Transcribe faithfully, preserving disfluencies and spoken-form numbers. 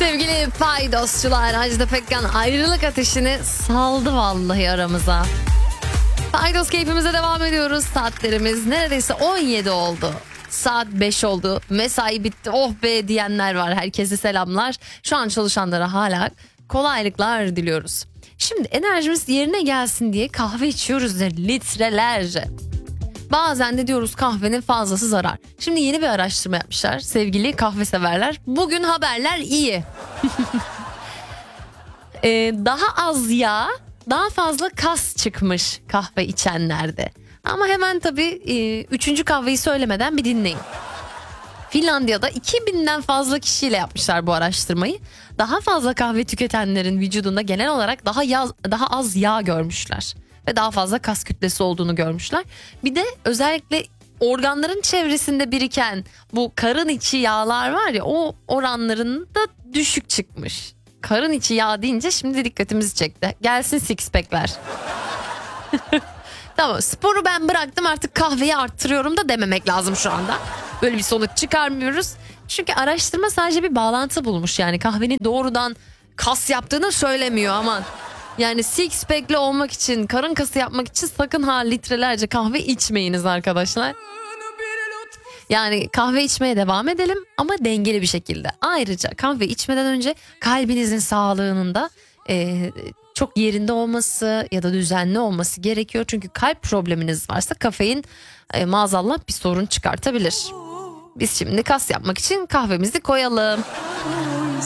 Sevgili paydosçular, Hacı Pekkan ayrılık ateşini saldı vallahi aramıza. Paydos keyfimize devam ediyoruz. Saatlerimiz neredeyse on yedi oldu. Saat beş oldu. Mesai bitti. Oh be diyenler var. Herkese selamlar. Şu an çalışanlara hala kolaylıklar diliyoruz. Şimdi enerjimiz yerine gelsin diye kahve içiyoruz ya, litrelerce. Bazen de diyoruz kahvenin fazlası zarar. Şimdi yeni bir araştırma yapmışlar sevgili kahve severler. Bugün haberler iyi. ee, daha az yağ, daha fazla kas çıkmış kahve içenlerde. Ama hemen tabii e, üçüncü kahveyi söylemeden bir dinleyin. Finlandiya'da iki binden fazla kişiyle yapmışlar bu araştırmayı. Daha fazla kahve tüketenlerin vücudunda genel olarak daha yaz, daha az yağ görmüşler. Ve daha fazla kas kütlesi olduğunu görmüşler. Bir de özellikle organların çevresinde biriken bu karın içi yağlar var ya, o oranların da düşük çıkmış. Karın içi yağ deyince şimdi dikkatimizi çekti. Gelsin six pack'ler. Tamam, sporu ben bıraktım artık kahveyi arttırıyorum da dememek lazım şu anda. Böyle bir sonuç çıkarmıyoruz. Çünkü araştırma sadece bir bağlantı bulmuş, yani kahvenin doğrudan kas yaptığını söylemiyor aman. Yani six pack'li olmak için, karın kası yapmak için sakın ha litrelerce kahve içmeyiniz arkadaşlar. Yani kahve içmeye devam edelim ama dengeli bir şekilde. Ayrıca kahve içmeden önce kalbinizin sağlığının da e, çok yerinde olması ya da düzenli olması gerekiyor. Çünkü kalp probleminiz varsa kafein e, maazallah bir sorun çıkartabilir. Biz şimdi kas yapmak için kahvemizi koyalım.